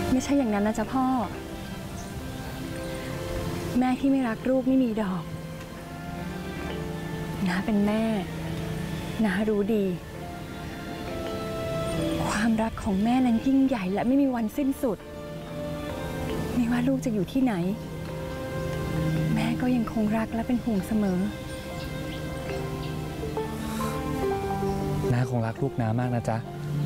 ไม่ใช่อย่างนั้นนะจ๊ะพ่อแม่ที่ไม่รักลูกไม่มีดอกน้าเป็นแม่น้ารู้ดีความรักของแม่นั้นยิ่งใหญ่และไม่มีวันสิ้นสุดไม่ว่าลูกจะอยู่ที่ไหนแม่ก็ยังคงรักและเป็นห่วงเสมอน้าคงรักลูกน้ามากนะจ๊ะ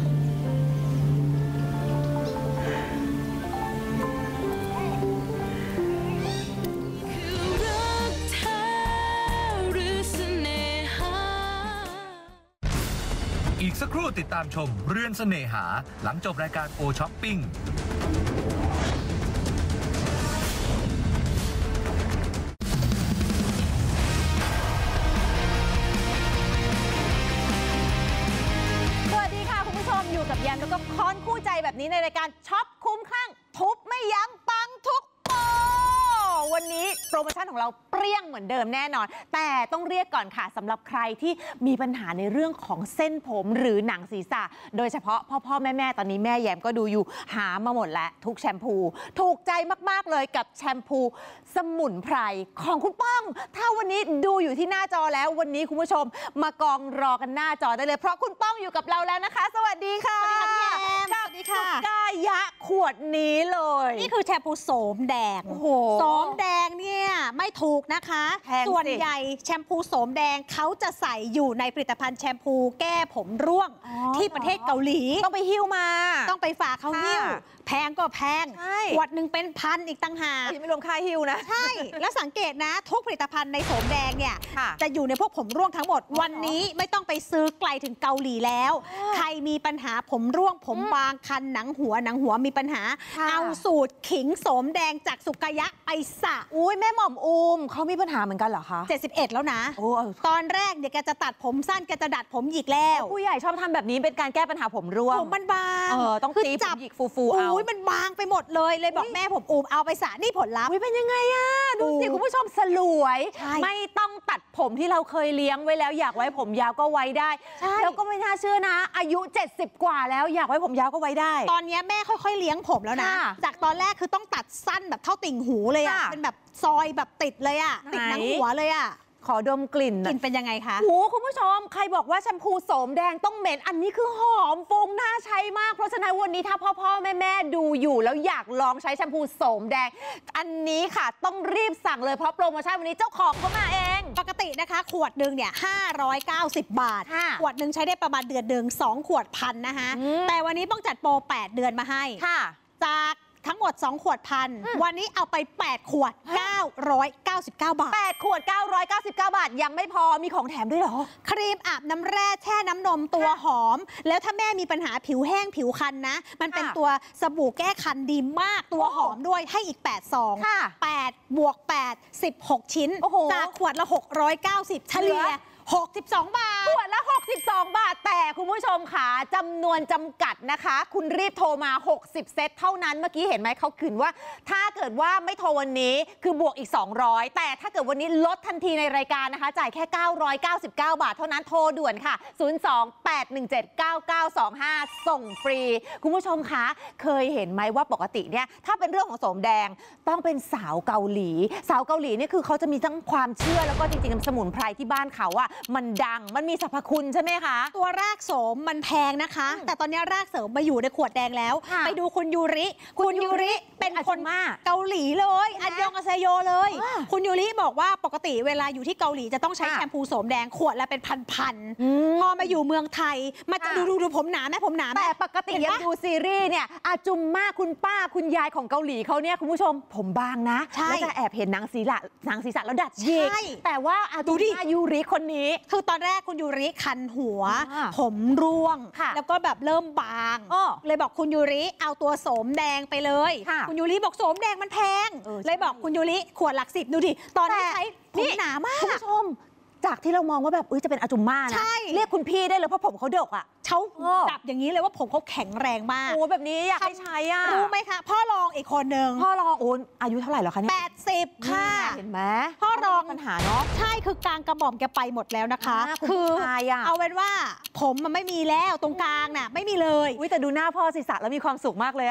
อีกสักครู่ติดตามชมเรือนเสน่หาหลังจบรายการโอช้อปปิ้งอยู่กับแยมแล้วก็ค้อนคู่ใจแบบนี้ในรายการช็อปคุ้มคลั่งทุบไม่ยั้งปังทุกโปรวันนี้โปรโมชั่นของเราเปรี้ยงเหมือนเดิมแน่นอนแต่ต้องเรียกก่อนค่ะสำหรับใครที่มีปัญหาในเรื่องของเส้นผมหรือหนังศีรษะโดยเฉพาะพ่อแม่ตอนนี้แม่แยมก็ดูอยู่หามาหมดแล้วทุกแชมพูถูกใจมากๆเลยกับแชมพูสมุนไพรของคุณป้องถ้าวันนี้ดูอยู่ที่หน้าจอแล้ววันนี้คุณผู้ชมมากองรอกันหน้าจอได้เลยเพราะคุณป้องอยู่กับเราแล้วนะคะสวัสดีค่ะสวัสดีค่ะพี่แอมสวัสดีค่ะกายะขวดนี้เลยนี่คือแชมพูโสมแดงโสมแดงเนี่ยไม่ถูกนะคะส่วนใหญ่แชมพูโสมแดงเขาจะใส่อยู่ในผลิตภัณฑ์แชมพูแก้ผมร่วงที่ประเทศเกาหลีต้องไปหิ้วมาต้องไปฝากเขาหิ้วแพงก็แพงขวดหนึ่งเป็นพันอีกต่างหากไม่รวมค่าหิ้วนะใช่แล้วสังเกตนะทุกผลิตภัณฑ์ในโสมแดงเนี่ยจะอยู่ในพวกผมร่วงทั้งหมดวันนี้ไม่ต้องไปซื้อไกลถึงเกาหลีแล้วใครมีปัญหาผมร่วงผมบางคันหนังหัวมีปัญหาเอาสูตรขิงโสมแดงจากสุกายะไปสระอุ้ยแม่หม่อมอูมเขามีปัญหาเหมือนกันเหรอคะ 71แล้วนะตอนแรกเนี่ยแกจะตัดผมสั้นแกจะดัดผมหยิกแล้วผู้ใหญ่ชอบทำแบบนี้เป็นการแก้ปัญหาผมร่วงผมมันบางต้องตีผมหยิกฟูเอาอุ้ยมันบางไปหมดเลยบอกแม่ผมอูมเอาไปสระนี่ผลลัพธ์เป็นยังไงอะดูสิคุณผู้ชมสลวยไม่ต้องตัดผมที่เราเคยเลี้ยงไว้แล้วอยากไว้ผมยาวก็ไว้ได้แล้วก็ไม่น่าเชื่อนะอายุ70กว่าแล้วอยากไว้ผมยาวก็ไว้ได้ตอนนี้แม่ค่อยๆเลี้ยงผมแล้วนะจากตอนแรกคือต้องตัดสั้นแบบเท่าติ่งหูเลยอะเป็นแบบซอยแบบติดเลยอะติดหนังหัวเลยอะขอดมกลิ่นเป็นยังไงคะโอ้คุณผู้ชมใครบอกว่าแชมพูโสมแดงต้องเหม็นอันนี้คือหอมฟุ้งน่าใช้มากเพราะฉะนั้นวันนี้ถ้าพ่อแม่ดูอยู่แล้วอยากลองใช้แชมพูโสมแดงอันนี้ค่ะต้องรีบสั่งเลยเพราะโปรโมชั่นวันนี้เจ้าของเขามาเองปกตินะคะขวดหนึ่งเนี่ย590 บาทขวดหนึ่งใช้ได้ประมาณเดือนหนึ่ง2 ขวดพันนะคะแต่วันนี้ต้องจัดโปร8 เดือนมาให้จากทั้งหมด2 ขวดพันวันนี้เอาไป8 ขวด999 บาท 8 ขวด999 บาทยังไม่พอมีของแถมด้วยเหรอครีมอาบน้ำแร่แช่น้ำนมตัวหอมแล้วถ้าแม่มีปัญหาผิวแห้งผิวคันนะมันเป็นตัวสบู่แก้คันดีมากตัวหอมด้วยให้อีก8 ซอง8 บวก 8 16 ชิ้นจากขวดละ690เฉลี่ย62 บาทขวดละ62 บาทแต่คุณผู้ชมค่ะจำนวนจำกัดนะคะคุณรีบโทรมา60 เซตเท่านั้นเมื่อกี้เห็นไหมเขาขืนว่าถ้าเกิดว่าไม่โทรวันนี้คือบวกอีก200แต่ถ้าเกิดวันนี้ลดทันทีในรายการนะคะจ่ายแค่999 บาทเท่านั้นโทรด่วนค่ะ02-817-9925ส่งฟรีคุณผู้ชมคะเคยเห็นไหมว่าปกติเนี่ยถ้าเป็นเรื่องของโสมแดงต้องเป็นสาวเกาหลีนี่คือเขาจะมีทั้งความเชื่อแล้วก็จริงๆสมุนไพรที่บ้านเขาอะมันดังมันมีสรรพคุณใช่ไหมคะตัวรากโสมมันแพงนะคะแต่ตอนนี้รากโสมมาอยู่ในขวดแดงแล้วไปดูคุณยูริเป็นคนเกาหลีเลยอันยองอาเซโยเลยคุณยูริบอกว่าปกติเวลาอยู่ที่เกาหลีจะต้องใช้แชมพูโสมแดงขวดละเป็นพันพอมาอยู่เมืองไทยมาดูผมหนาไหมผมหนาแต่ปกติยังดูซีรีส์เนี่ยอาจุมมาคุณป้าคุณยายของเกาหลีเขาเนี่ยคุณผู้ชมผมบางนะแล้วจะแอบเห็นหนังศีรษะแล้วดัดหยิกแต่ว่าดูดิยูริคนนี้คือตอนแรกคุณยูริคันหัวผมร่วงแล้วก็แบบเริ่มบางเลยบอกคุณยูริเอาตัวโสมแดงไปเลยคุณยูริบอกโสมแดงมันแพงเลยบอกคุณยูริขวดหลัก10ดูดิตอนนี้ใช้ผมหนามากคุณผู้ชมจากที่เรามองว่าแบบจะเป็นอาจุมม่านะเรียกคุณพี่ได้เลยเพราะผมเขาดกอ่ะเขาจับอย่างนี้เลยว่าผมเขาแข็งแรงมากโอ้แบบนี้อยากให้ใช้อ่ะรู้ไหมคะพ่อรองอีกคนหนึ่งพ่อรองโอ้อายุเท่าไหร่แล้วคะเนี่ย 80ค่ะเห็นไหมพ่อรองปัญหาเนาะใช่คือกลางกระหม่อมแกไปหมดแล้วนะคะคือเอาเป็นว่าผมมันไม่มีแล้วตรงกลางน่ะไม่มีเลยแต่ดูหน้าพ่อศีรษะแล้วมีความสุขมากเลย